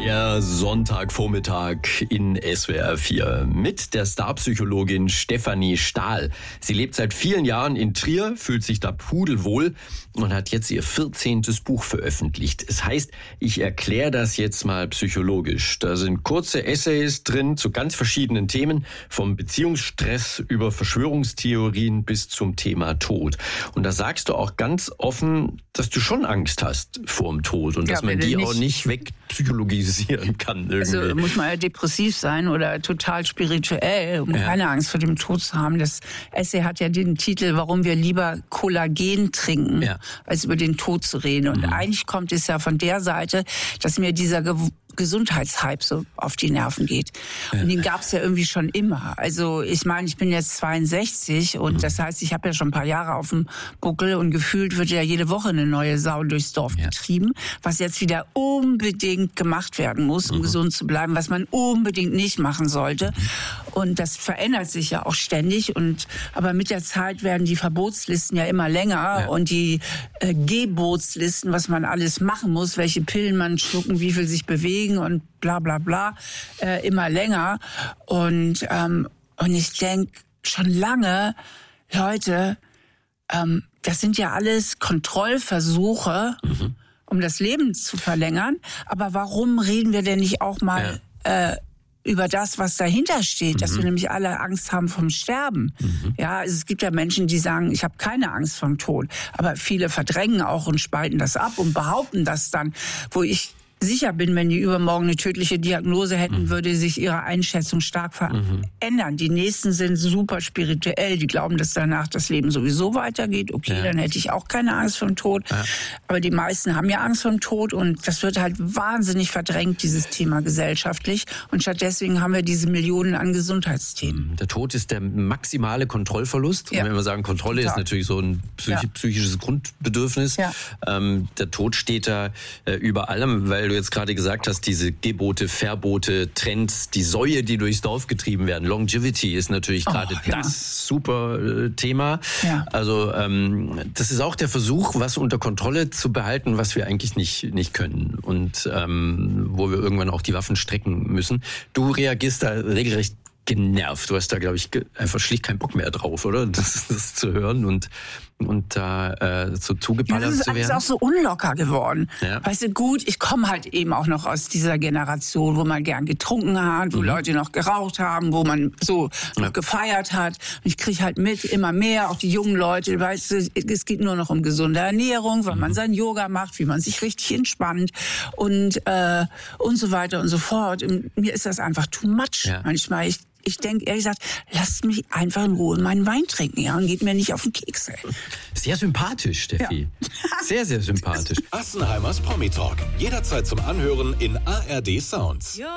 Der Sonntagvormittag in SWR 4 mit der Starpsychologin Stefanie Stahl. Sie lebt seit vielen Jahren in Trier, fühlt sich da pudelwohl und hat jetzt ihr 14. Buch veröffentlicht. Es heißt, ich erkläre das jetzt mal psychologisch. Da sind kurze Essays drin zu ganz verschiedenen Themen, vom Beziehungsstress über Verschwörungstheorien bis zum Thema Tod. Und da sagst du auch ganz offen, dass du schon Angst hast vor dem Tod und dass man die auch nicht wegpsychologisieren kann irgendwie. Also muss man ja depressiv sein oder total spirituell, um keine Angst vor dem Tod zu haben. Das Essay hat ja den Titel, warum wir lieber Kollagen trinken, als über den Tod zu reden. Und eigentlich kommt es ja von der Seite, dass mir dieser Gesundheitshype so auf die Nerven geht. Und den gab es ja irgendwie schon immer. Also ich meine, ich bin jetzt 62 und das heißt, ich habe ja schon ein paar Jahre auf dem Buckel und gefühlt wird ja jede Woche eine neue Sau durchs Dorf getrieben, was jetzt wieder unbedingt gemacht werden muss, um gesund zu bleiben, was man unbedingt nicht machen sollte. Und das verändert sich ja auch ständig. Aber mit der Zeit werden die Verbotslisten ja immer länger und die Gebotslisten, was man alles machen muss, welche Pillen man schlucken, wie viel sich bewegen und bla bla bla, immer länger. Und ich denke schon lange, Leute, das sind ja alles Kontrollversuche, um das Leben zu verlängern. Aber warum reden wir denn nicht auch mal über das, was dahinter steht, dass wir nämlich alle Angst haben vom Sterben. Ja, also es gibt ja Menschen, die sagen, ich habe keine Angst vom Tod. Aber viele verdrängen auch und spalten das ab und behaupten das dann, wo ich sicher bin, wenn die übermorgen eine tödliche Diagnose hätten, würde sich ihre Einschätzung stark verändern. Die Nächsten sind super spirituell, die glauben, dass danach das Leben sowieso weitergeht. Okay, dann hätte ich auch keine Angst vor dem Tod. Aber die meisten haben ja Angst vor dem Tod und das wird halt wahnsinnig verdrängt, dieses Thema gesellschaftlich. Und stattdessen haben wir diese Millionen an Gesundheitsthemen. Der Tod ist der maximale Kontrollverlust. Und wenn wir sagen, Kontrolle ist natürlich so ein psychisches Grundbedürfnis. Der Tod steht da über allem, weil du jetzt gerade gesagt hast, diese Gebote, Verbote, Trends, die Säue, die durchs Dorf getrieben werden. Longevity ist natürlich gerade das super Thema. Also das ist auch der Versuch, was unter Kontrolle zu behalten, was wir eigentlich nicht können und wo wir irgendwann auch die Waffen strecken müssen. Du reagierst da regelrecht genervt. Du hast da, glaube ich, einfach schlicht keinen Bock mehr drauf, oder? Das zu hören und da so zugeballert zu werden. Das ist alles auch so unlocker geworden. Weißt du, gut, ich komme halt eben auch noch aus dieser Generation, wo man gern getrunken hat, wo Leute noch geraucht haben, wo man so noch gefeiert hat. Und ich kriege halt mit, immer mehr, auch die jungen Leute, weißt du, es geht nur noch um gesunde Ernährung, weil man sein Yoga macht, wie man sich richtig entspannt und so weiter und so fort. Und mir ist das einfach too much. Manchmal, ich denke, ehrlich gesagt, lasst mich einfach in Ruhe meinen Wein trinken, und geht mir nicht auf den Keks, ey. Sehr sympathisch, Steffi. Sehr, sehr sympathisch. Assenheimers Promi Talk. Jederzeit zum Anhören in ARD Sounds.